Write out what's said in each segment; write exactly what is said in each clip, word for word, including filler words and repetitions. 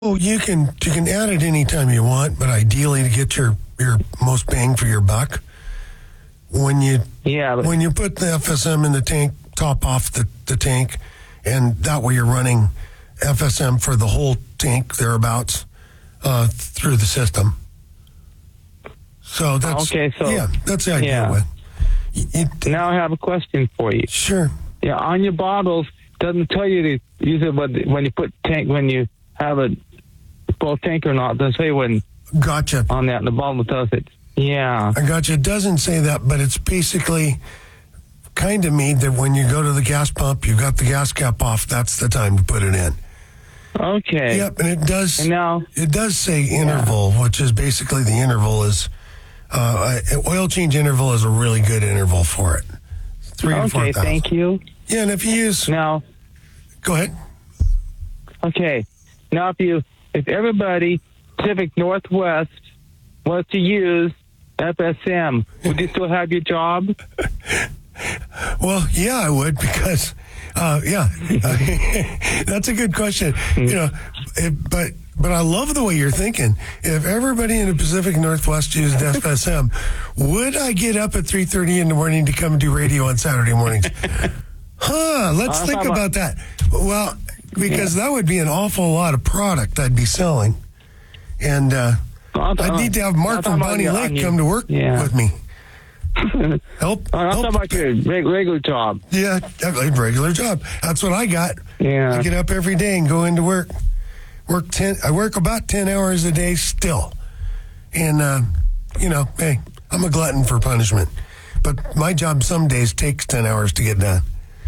Oh, you can you can add it anytime you want, but ideally to get your, your most bang for your buck, when you Yeah. But, when you put the F S M in the tank, top off the, the tank, and that way you're running F S M for the whole tank thereabouts uh, through the system. So that's Okay, so- yeah, that's the idea. yeah. With you, you- now I have a question for you. sure. Yeah, on your bottles, doesn't tell you to use it when when you put tank when you have a full tank or not. Doesn't say when Gotcha. on that. The bottle does it. Yeah. I got you. It doesn't say that, but it's basically kind of mean that when you go to the gas pump, you got the gas cap off. That's the time to put it in. Okay. Yep, and it does. And now, It does say interval, which is basically the interval is uh, a- oil change interval is a really good interval for it. Three to four okay, thousand. thank you. Yeah, and if you use, Now, go ahead. okay. Now, if you, if everybody Pacific Northwest was to use F S M, would you still have your job? Well, yeah, I would because, uh, yeah, that's a good question. You know, it, but but I love the way you're thinking. If everybody in the Pacific Northwest used F S M, would I get up at three thirty in the morning to come and do radio on Saturday mornings? Huh? Let's Uh, think how about- about that. Well, because that would be an awful lot of product I'd be selling, and uh, I'm I'd need to have Mark I'm from talking about Bonnie your- Lake on your- come to work yeah. with me. Help. I'm help. talking about your reg- regular job. Yeah, a regular job. That's what I got. Yeah. I get up every day and go into work. Work ten. I work about ten hours a day still, and uh, you know, hey, I'm a glutton for punishment. But my job some days takes ten hours to get done.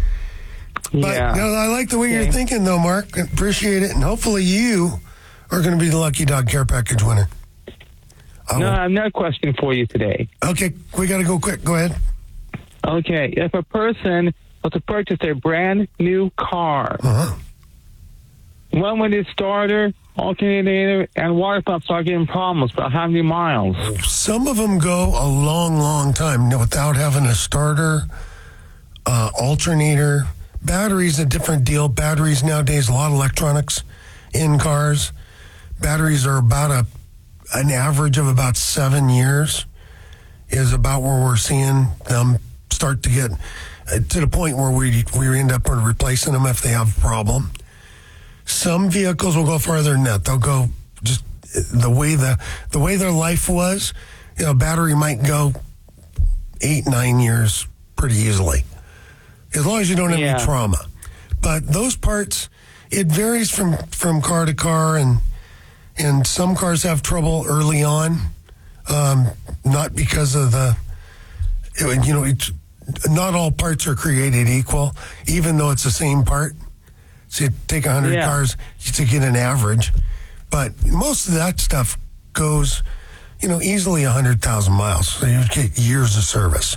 But Yeah. you know, I like the way Okay. you're thinking, though, Mark. Appreciate it, and hopefully you are going to be the Lucky Dog Care Package winner. I No, will- I have another question for you today. Okay, we got to go quick. Go ahead. Okay, if a person was to purchase a brand new car, Uh-huh. when would his starter, alternator, and water pump start getting problems? About how many miles? Some of them go a long, long time without having a starter, uh, alternator. Batteries a different deal. Batteries nowadays, a lot of electronics in cars. Batteries are about a an average of about seven years is about where we're seeing them start to get uh, to the point where we we end up replacing them if they have a problem. Some vehicles will go farther than that. They'll go just the way the the way their life was. You know, battery might go eight nine years pretty easily, as long as you don't have Yeah. any trauma. But those parts, it varies from from car to car, and and some cars have trouble early on, um, not because of the you know it's not all parts are created equal, even though it's the same part. So you take one hundred Yeah. cars to get an average. But most of that stuff goes, you know, easily one hundred thousand miles. So you get years of service.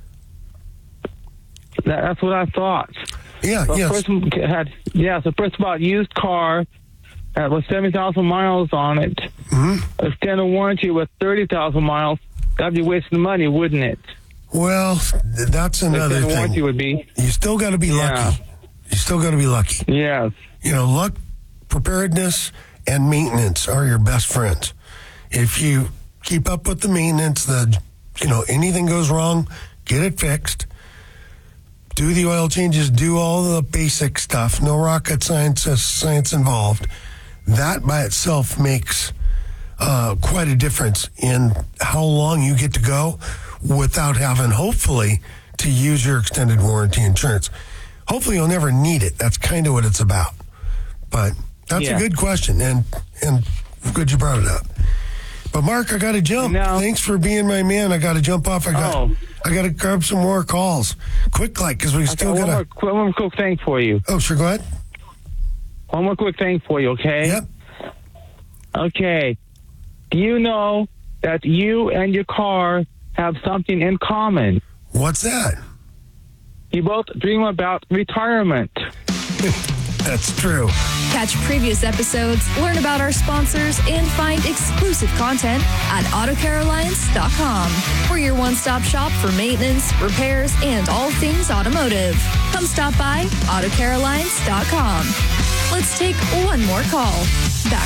That, that's what I thought. Yeah, The yes. person had, yeah, so first about used car uh, with seventy thousand miles on it, hmm extended warranty with thirty thousand miles. That'd be wasting money, wouldn't it? Well, th- that's another Extended warranty thing. would be. You still got to be Yeah. lucky. You still got to be lucky. Yes. You know, luck, preparedness, and maintenance are your best friends. If you keep up with the maintenance, the you know anything goes wrong, get it fixed. Do the oil changes, do all the basic stuff. No rocket science uh, science involved. That by itself makes uh, quite a difference in how long you get to go without having, hopefully, to use your extended warranty insurance. Hopefully, you'll never need it. That's kind of what it's about. But that's Yeah. a good question, and and good you brought it up. But Mark, I got to jump. No. Thanks for being my man. I got to jump off. I got Oh. I got to grab some more calls, quick, like because we Okay, still one, got more, to. qu- one more quick thing for you. Oh, sure. Go ahead. One more quick thing for you, okay? Yep. Okay. Do you know that you and your car have something in common? What's that? You both dream about retirement. That's true. Catch previous episodes, learn about our sponsors, and find exclusive content at auto care alliance dot com. We're your one-stop shop for maintenance, repairs, and all things automotive. Come stop by auto care alliance dot com. Let's take one more call. Back